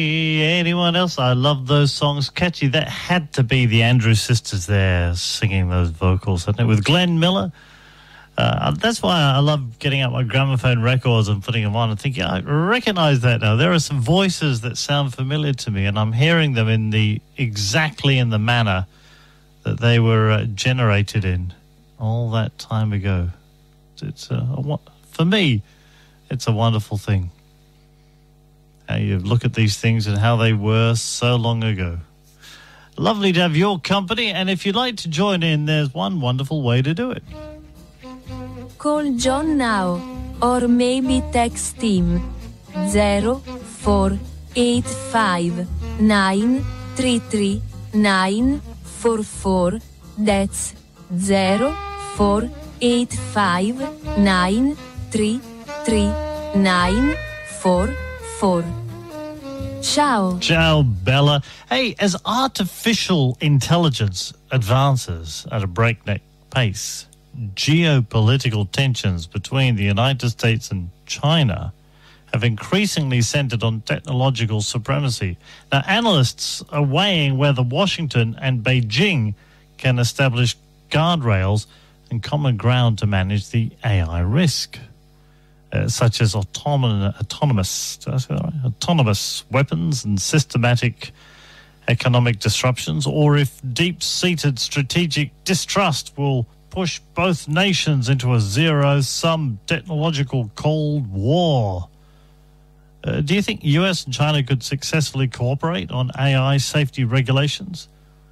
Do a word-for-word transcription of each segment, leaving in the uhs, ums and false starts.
Anyone else? I love those songs. Catchy. That had to be the Andrews Sisters there singing those vocals, hadn't it? With Glenn Miller. Uh, that's why I love getting out my gramophone records and putting them on and thinking, I recognize that now. There are some voices that sound familiar to me, and I'm hearing them in the exactly in the manner that they were uh, generated in all that time ago. It's uh, a, for me, it's a wonderful thing. How you look at these things and how they were so long ago. Lovely to have your company, and if you'd like to join in, there's one wonderful way to do it. Call John now, or maybe text him zero four eight five nine three three nine four four. That's zero four eight five nine three three nine four four. Ciao. Ciao, Bella. Hey, as artificial intelligence advances at a breakneck pace, geopolitical tensions between the United States and China have increasingly centered on technological supremacy. Now, analysts are weighing whether Washington and Beijing can establish guardrails and common ground to manage the A I risk, uh, such as autonomous, autonomous, did I say that right? autonomous weapons and systematic economic disruptions, or if deep-seated strategic distrust will push both nations into a zero-sum technological Cold War. Uh, do you think U S and China could successfully cooperate on A I safety regulations?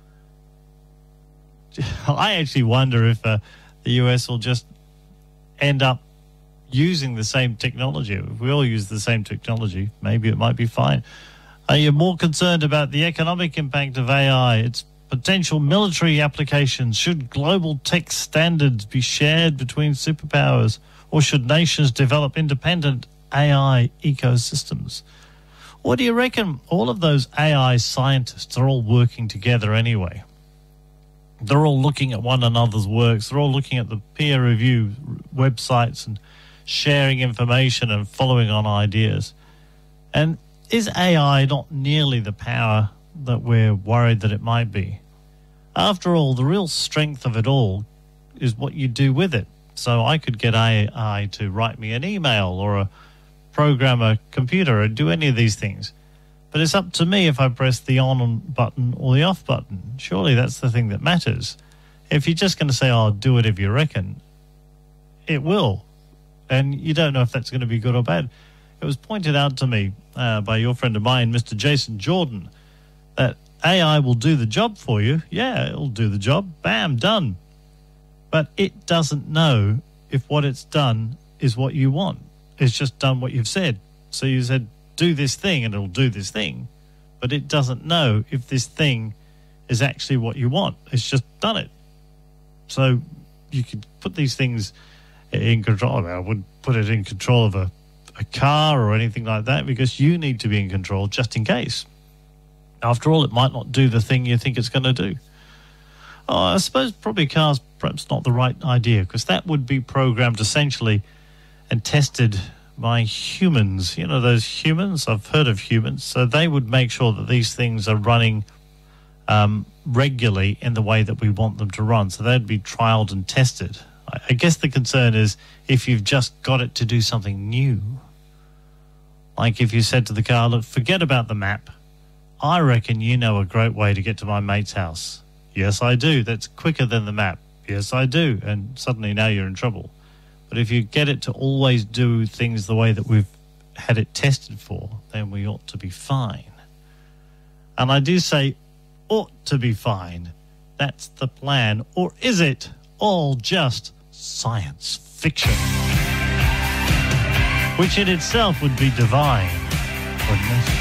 I actually wonder if uh, the U S will just end up using the same technology. If we all use the same technology, maybe it might be fine. Are you more concerned about the economic impact of A I, its potential military applications? Should global tech standards be shared between superpowers, or should nations develop independent A I ecosystems? What do you reckon? All of those A I scientists are all working together anyway. They're all looking at one another's works. They're all looking at the peer review websites and sharing information and following on ideas. And is A I not nearly the power that we're worried that it might be? After all, the real strength of it all is what you do with it. So I could get A I to write me an email or a program a computer or do any of these things. But it's up to me if I press the on button or the off button. Surely that's the thing that matters. If you're just going to say, oh, do it if you reckon, it will. And you don't know if that's going to be good or bad. It was pointed out to me uh, by your friend of mine, Mister Jason Jordan, that A I will do the job for you. Yeah, it'll do the job. Bam, done. But it doesn't know if what it's done is what you want. It's just done what you've said. So you said, do this thing, and it'll do this thing. But it doesn't know if this thing is actually what you want. It's just done it. So you could put these things in control. I would put it in control of a, a car or anything like that, because you need to be in control just in case. After all, it might not do the thing you think it's going to do. Oh, I suppose probably cars perhaps not the right idea, because that would be programmed essentially and tested by humans. You know, those humans, I've heard of humans, so they would make sure that these things are running um, regularly in the way that we want them to run. So they'd be trialed and tested. I, I guess the concern is if you've just got it to do something new. Like if you said to the car, look, forget about the map. I reckon you know a great way to get to my mate's house. Yes, I do. That's quicker than the map. Yes, I do. And suddenly now you're in trouble. But if you get it to always do things the way that we've had it tested for, then we ought to be fine. And I do say ought to be fine. That's the plan. Or is it all just science fiction? Which in itself would be divine, wouldn't it?